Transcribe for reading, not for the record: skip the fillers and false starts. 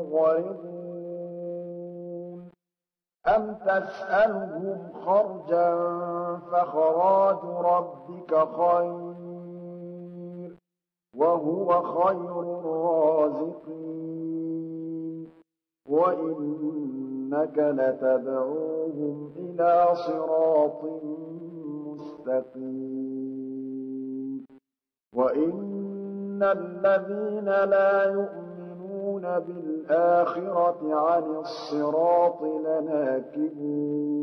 معرضون أم تسألهم خرجا فخراج ربك خير وهو خير الرازقين وإنك لتدعوهم إلى صراط مستقيم وإن الذين لا يؤمنون بالآخرة عن الصراط لناكبون